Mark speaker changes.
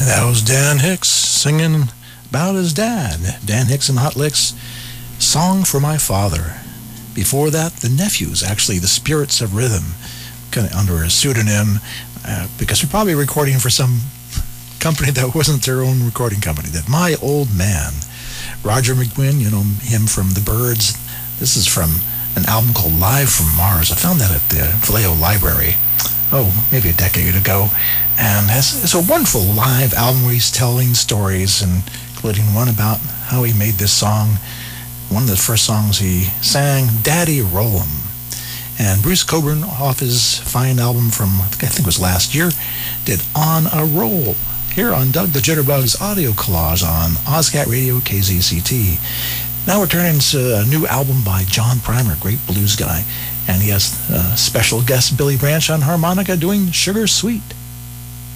Speaker 1: That was Dan Hicks singing about his dad. Dan Hicks and Hot Licks, Song for My Father. Before that, the Nephews, actually the Spirits of Rhythm, kind of under a pseudonym, because they're probably recording for some company that wasn't their own recording company. That My Old Man. Roger McGuinn, you know him from The Byrds. This is from an album called Live from Mars. I found that at the Vallejo Library, maybe a decade ago. And it's a wonderful live album where he's telling stories, and including one about how he made this song. One of the first songs he sang, Daddy Roll 'Em. And Bruce Cockburn, off his fine album from, I think it was last year, did On a Roll, here on Doug the Jitterbugs audio collage on OzCat Radio KZCT. Now we're turning to a new album by John Primer, great blues guy. And he has special guest Billy Branch on harmonica doing Sugar Sweet.